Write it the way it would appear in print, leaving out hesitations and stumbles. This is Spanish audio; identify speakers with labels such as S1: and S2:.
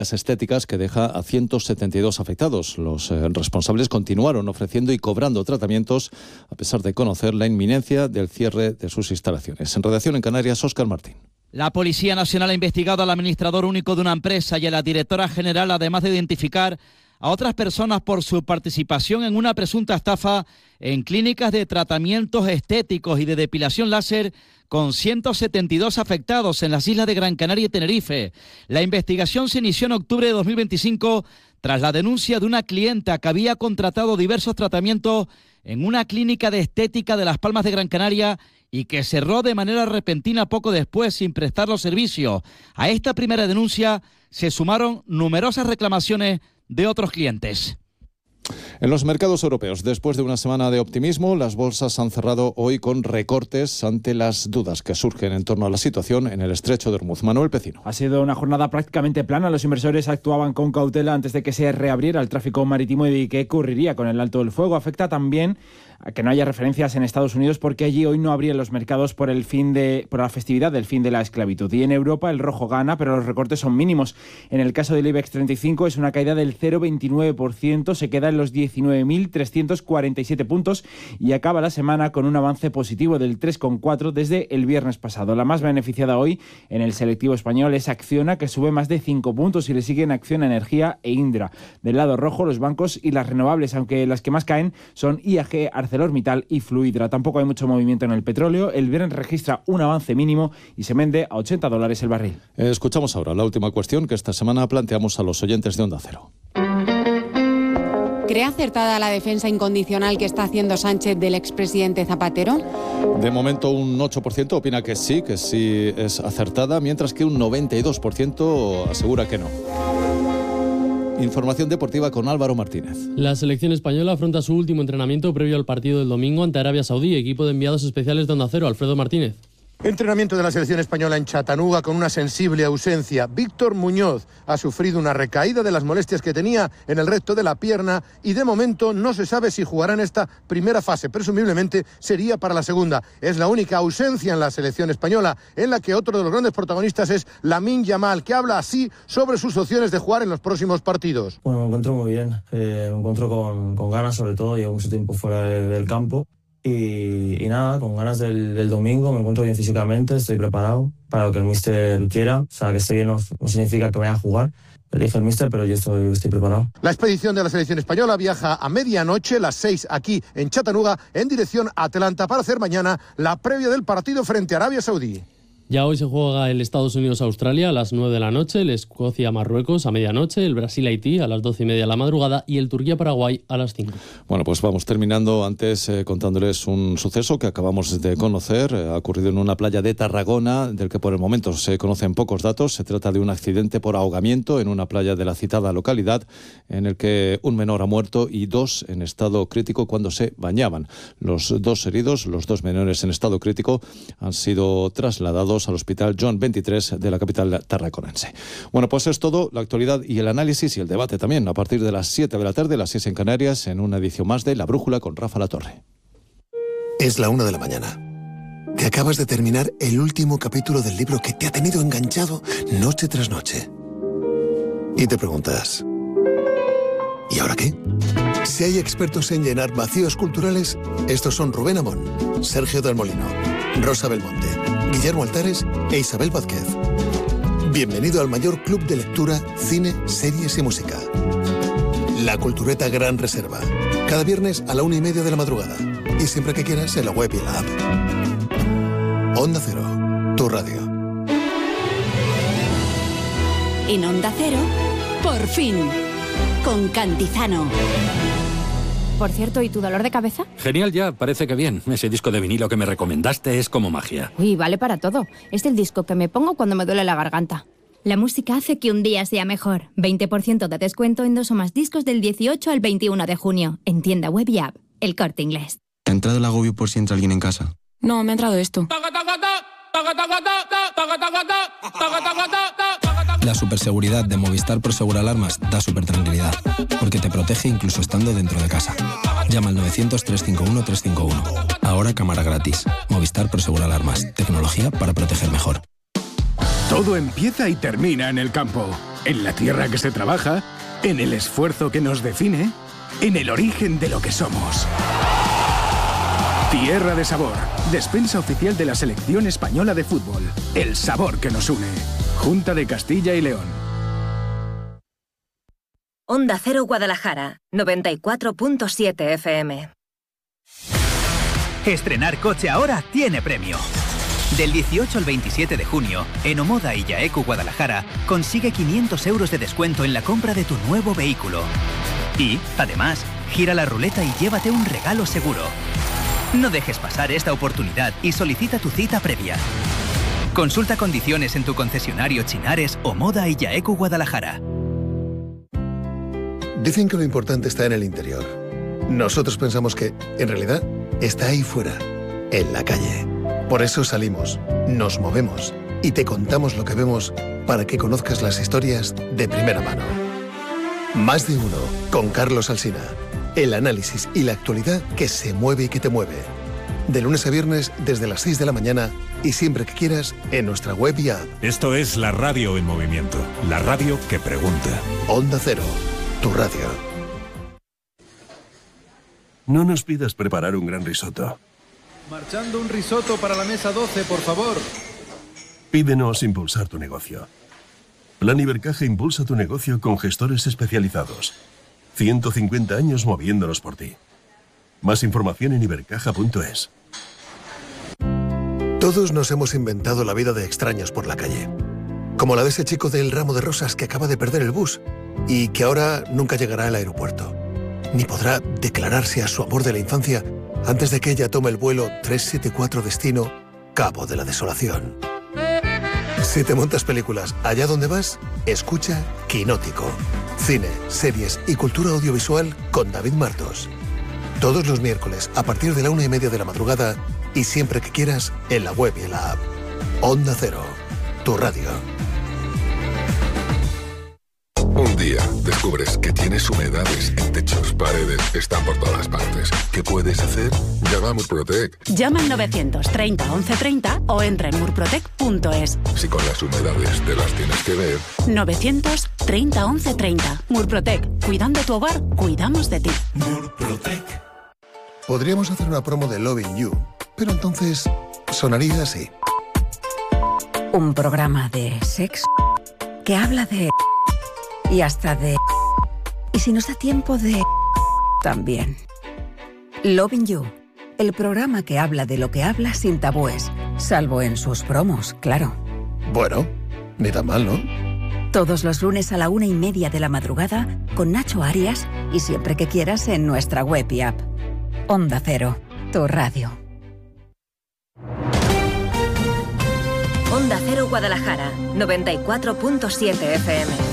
S1: estéticas que deja a 172 afectados. Los responsables continuaron ofreciendo y cobrando tratamientos a pesar de conocer la inminencia del cierre de sus instalaciones. En redacción en Canarias, Óscar Martín.
S2: La Policía Nacional ha investigado al administrador único de una empresa y a la directora general, además de identificar a otras personas por su participación en una presunta estafa en clínicas de tratamientos estéticos y de depilación láser, con 172 afectados en las islas de Gran Canaria y Tenerife. La investigación se inició en octubre de 2025 tras la denuncia de una clienta que había contratado diversos tratamientos en una clínica de estética de Las Palmas de Gran Canaria y que cerró de manera repentina poco después sin prestar los servicios. A esta primera denuncia se sumaron numerosas reclamaciones de otros clientes.
S1: En los mercados europeos, después de una semana de optimismo, las bolsas han cerrado hoy con recortes ante las dudas que surgen en torno a la situación en el estrecho de Hormuz. Manuel Pecino.
S3: Ha sido una jornada prácticamente plana. Los inversores actuaban con cautela antes de que se reabriera el tráfico marítimo y de qué ocurriría con el alto del fuego. Afecta también a que no haya referencias en Estados Unidos porque allí hoy no abrían los mercados por la festividad del fin de la esclavitud. Y en Europa el rojo gana, pero los recortes son mínimos. En el caso del IBEX 35 es una caída del 0,29%, se queda en los 19.347 puntos y acaba la semana con un avance positivo del 3,4% desde el viernes pasado. La más beneficiada hoy en el selectivo español es Acciona, que sube más de 5 puntos y le siguen Acciona Energía e Indra. Del lado rojo, los bancos y las renovables, aunque las que más caen son IAG, ArcelorMittal y Fluidra. Tampoco hay mucho movimiento en el petróleo. El Brent registra un avance mínimo y se vende a $80 el barril.
S1: Escuchamos ahora la última cuestión que esta semana planteamos a los oyentes de Onda Cero.
S4: ¿Cree acertada la defensa incondicional que está haciendo Sánchez del expresidente Zapatero?
S1: De momento un 8% opina que sí es acertada, mientras que un 92% asegura que no. Información deportiva con Álvaro Martínez.
S5: La selección española afronta su último entrenamiento previo al partido del domingo ante Arabia Saudí. Equipo de enviados especiales de Onda Cero, Alfredo Martínez.
S6: Entrenamiento de la selección española en Chattanooga con una sensible ausencia. Víctor Muñoz ha sufrido una recaída de las molestias que tenía en el recto de la pierna y de momento no se sabe si jugará en esta primera fase. Presumiblemente sería para la segunda. Es la única ausencia en la selección española, en la que otro de los grandes protagonistas es Lamine Yamal, que habla así sobre sus opciones de jugar en los próximos partidos.
S7: Bueno, me encuentro muy bien. Me encuentro con ganas, sobre todo. Llevo mucho tiempo fuera del campo. Y nada, con ganas del domingo. Me encuentro bien físicamente, estoy preparado para lo que el míster quiera. O sea, que esté bien no significa que vaya a jugar. Elige el míster, pero yo estoy preparado.
S6: La expedición de la selección española viaja a medianoche, las 6 aquí en Chattanooga, en dirección a Atlanta para hacer mañana la previa del partido frente a Arabia Saudí.
S5: Ya hoy se juega el Estados Unidos-Australia a las 9 de la noche, el Escocia-Marruecos a medianoche, el Brasil-Haití a las 12:30 de la madrugada y el Turquía-Paraguay a las 5.
S1: Bueno, pues vamos terminando antes contándoles un suceso que acabamos de conocer. Ha ocurrido en una playa de Tarragona, del que por el momento se conocen pocos datos. Se trata de un accidente por ahogamiento en una playa de la citada localidad, en el que un menor ha muerto y 2 en estado crítico cuando se bañaban. Los 2 heridos, los 2 menores en estado crítico, han sido trasladados al Hospital Joan 23 de la capital tarraconense. Bueno, pues es todo, la actualidad y el análisis y el debate también a partir de las 7 de la tarde, las 6 en Canarias, en una edición más de La Brújula con Rafa Latorre.
S8: Es la 1 de la mañana. Que acabas de terminar el último capítulo del libro que te ha tenido enganchado noche tras noche. Y te preguntas, ¿y ahora qué? Si hay expertos en llenar vacíos culturales, estos son Rubén Amón, Sergio del Molino, Rosa Belmonte, Guillermo Altares e Isabel Vázquez. Bienvenido al mayor club de lectura, cine, series y música. La Cultureta Gran Reserva. Cada viernes a la 1:30 de la madrugada. Y siempre que quieras en la web y en la app. Onda Cero, tu radio.
S9: En Onda Cero, por fin, con Cantizano. Por cierto, ¿y tu dolor de cabeza?
S10: Genial ya, parece que bien. Ese disco de vinilo que me recomendaste es como magia.
S9: Uy, vale para todo. Es el disco que me pongo cuando me duele la garganta. La música hace que un día sea mejor. 20% de descuento en 2 o más discos del 18 al 21 de junio. En tienda web y app. El Corte Inglés.
S11: ¿Te ha entrado el agobio por si entra alguien en casa?
S9: No, me ha entrado esto.
S11: La superseguridad de Movistar Prosegur Alarmas da supertranquilidad, porque te protege incluso estando dentro de casa. Llama al 900-351-351. Ahora cámara gratis. Movistar Prosegur Alarmas. Tecnología para proteger mejor.
S12: Todo empieza y termina en el campo. en la tierra que se trabaja, en el esfuerzo que nos define, en el origen de lo que somos. Tierra de Sabor, despensa oficial de la selección española de fútbol. El sabor que nos une. Junta de Castilla y León.
S13: Onda Cero Guadalajara, 94.7 FM.
S14: Estrenar coche ahora tiene premio. Del 18 al 27 de junio, en Omoda y Yaeku Guadalajara, consigue 500 euros de descuento en la compra de tu nuevo vehículo. Y, además, gira la ruleta y llévate un regalo seguro. No dejes pasar esta oportunidad y solicita tu cita previa. Consulta condiciones en tu concesionario Chinares, Omoda y Yaeku Guadalajara.
S8: Dicen que lo importante está en el interior. Nosotros pensamos que, en realidad, está ahí fuera, en la calle. Por eso salimos, nos movemos y te contamos lo que vemos para que conozcas las historias de primera mano. Más de uno, con Carlos Alsina. El análisis y la actualidad que se mueve y que te mueve. De lunes a viernes desde las 6 de la mañana y siempre que quieras en nuestra web y app.
S15: Esto es la radio en movimiento. La radio que pregunta.
S8: Onda Cero, tu radio.
S16: No nos pidas preparar un gran risotto.
S17: Marchando un risotto para la mesa 12, por favor.
S16: Pídenos impulsar tu negocio. Plan Ibercaja impulsa tu negocio con gestores especializados. 150 años moviéndonos por ti. Más información en ibercaja.es.
S8: Todos nos hemos inventado la vida de extraños por la calle. Como la de ese chico del ramo de rosas que acaba de perder el bus y que ahora nunca llegará al aeropuerto. Ni podrá declararse a su amor de la infancia antes de que ella tome el vuelo 374 destino Cabo de la Desolación. Si te montas películas allá donde vas, escucha Quinótico. Cine, series y cultura audiovisual con David Martos. Todos los miércoles a partir de la 1:30 de la madrugada y siempre que quieras en la web y en la app. Onda Cero, tu radio.
S18: Un día descubres que tienes humedades en techos, paredes, están por todas partes. ¿Qué puedes hacer? Llama a Murprotec.
S19: Llama al 930 1130 o entra en murprotec.es.
S18: Si con las humedades te las tienes que ver.
S19: 930 1130. Murprotec. Cuidando tu hogar, cuidamos de ti.
S8: Murprotec. Podríamos hacer una promo de Loving You, pero entonces sonaría así.
S20: Un programa de sexo que habla de... y hasta de... y si nos da tiempo de... también. Loving You, el programa que habla de lo que habla sin tabúes, salvo en sus promos, claro.
S8: Bueno, ni tan mal, ¿no?
S20: Todos los lunes a la 1:30 de la madrugada con Nacho Arias y siempre que quieras en nuestra web y app. Onda Cero, tu radio.
S13: Onda Cero Guadalajara, 94.7 FM.